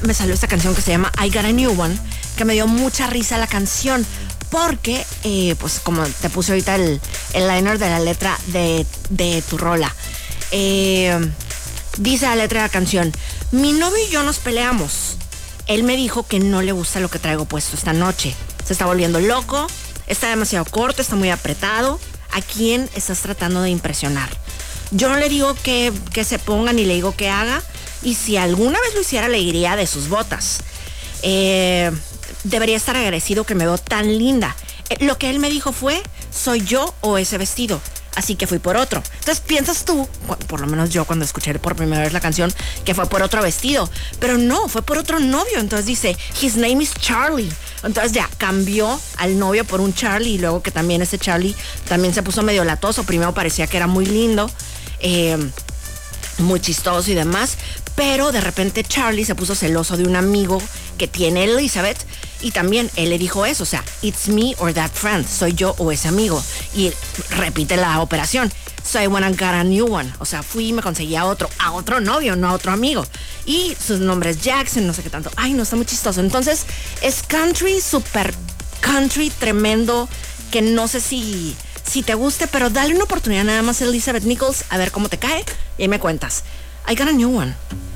me salió esta canción que se llama I Got a New One, que me dio mucha risa la canción, porque, pues como te puse ahorita el liner de la letra de tu rola, dice la letra de la canción: mi novio y yo nos peleamos. Él me dijo que no le gusta lo que traigo puesto esta noche. Se está volviendo loco, está demasiado corto, está muy apretado. ¿A quién estás tratando de impresionar? Yo no le digo que se ponga ni le digo que haga. Y si alguna vez lo hiciera, le diría de sus botas. Debería estar agradecido que me veo tan linda. Lo que él me dijo fue: ¿soy yo o ese vestido? Así que fui por otro. Entonces piensas tú, por lo menos yo cuando escuché por primera vez la canción, que fue por otro vestido. Pero no, fue por otro novio. Entonces dice, his name is Charlie. Entonces ya cambió al novio por un Charlie. Y luego que también ese Charlie también se puso medio latoso. Primero parecía que era muy lindo, muy chistoso y demás. Pero de repente Charlie se puso celoso de un amigo que tiene Elizabeth. Y también él le dijo eso, o sea, it's me or that friend, soy yo o ese amigo. Y repite la operación, so I wanna get a new one. O sea, fui y me conseguí a otro novio, no a otro amigo. Y su nombre es Jackson, no sé qué tanto. Ay, no, está muy chistoso. Entonces, es country, super country, tremendo, que no sé si te guste, pero dale una oportunidad nada más a Elizabeth Nichols, a ver cómo te cae, y ahí me cuentas. I got a new one.